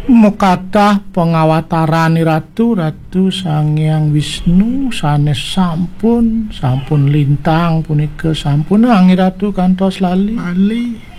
Mekadah pengawataran Ratu Sang Hyang Wisnu sanes sampun lintang punika sampun Ratu kantos lali